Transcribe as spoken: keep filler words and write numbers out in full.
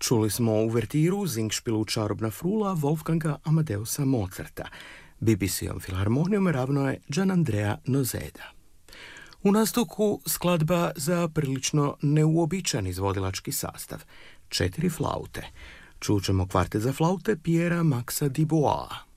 Čuli smo uvertiru Singspielu Čarobna frula Wolfganga Amadeusa Mozarta. B B C-om filharmonijom ravno je Gianandrea Noseda. U nastavku skladba za prilično neuobičajen izvodilački sastav. Četiri flaute. Čućemo kvartet za flaute Piera Maxa Dubois.